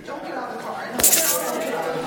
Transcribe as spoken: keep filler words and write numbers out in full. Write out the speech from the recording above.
Don't get out of the car. I know.